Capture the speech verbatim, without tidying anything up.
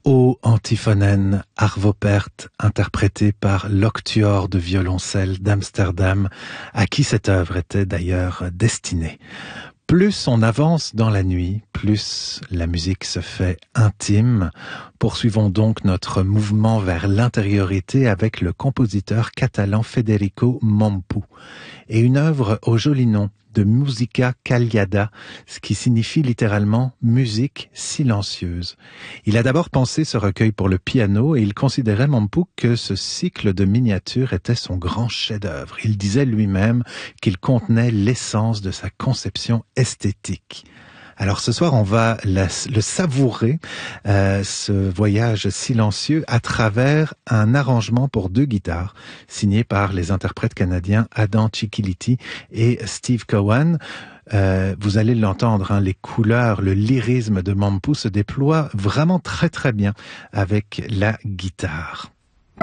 O Antiphonen Arvopert, interprété par l'Octuor de violoncelle d'Amsterdam, à qui cette œuvre était d'ailleurs destinée. Plus on avance dans la nuit, plus la musique se fait intime. Poursuivons donc notre mouvement vers l'intériorité avec le compositeur catalan Federico Mompou et une œuvre au joli nom de Musica Callada, ce qui signifie littéralement musique silencieuse. Il a d'abord pensé ce recueil pour le piano et il considérait Mompou que ce cycle de miniatures était son grand chef-d'œuvre. Il disait lui-même qu'il contenait l'essence de sa conception esthétique. Alors ce soir, on va la, le savourer, euh, ce voyage silencieux, à travers un arrangement pour deux guitares, signé par les interprètes canadiens Adam Cicchiliti et Steve Cowan. Euh, vous allez l'entendre, hein, les couleurs, le lyrisme de Mompou se déploie vraiment très très bien avec la guitare.